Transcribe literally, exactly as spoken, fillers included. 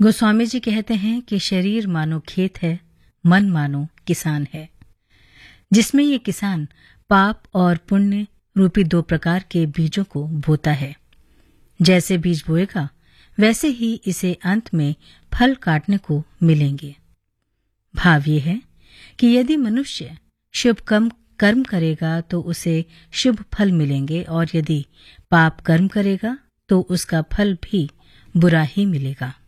गोस्वामी जी कहते हैं कि शरीर मानो खेत है, मन मानो किसान है, जिसमें ये किसान पाप और पुण्य रूपी दो प्रकार के बीजों को बोता है। जैसे बीज बोएगा वैसे ही इसे अंत में फल काटने को मिलेंगे। भाव ये है कि यदि मनुष्य शुभ कर्म कर्म करेगा तो उसे शुभ फल मिलेंगे और यदि पाप कर्म करेगा तो उसका फल भी बुरा ही मिलेगा।